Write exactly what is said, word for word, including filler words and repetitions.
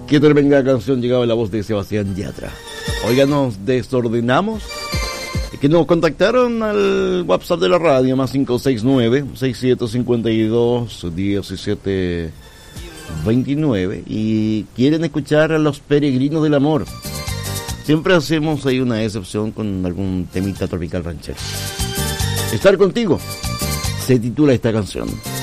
Qué tremenda canción, llegaba en la voz de Sebastián Yatra. Oiga, nos desordenamos. Que nos contactaron al WhatsApp de la radio, más cinco seis nueve, seis siete cinco dos, uno siete dos nueve, y quieren escuchar a Los Peregrinos del Amor. Siempre hacemos ahí una excepción con algún temita tropical ranchero. Estar contigo se titula esta canción.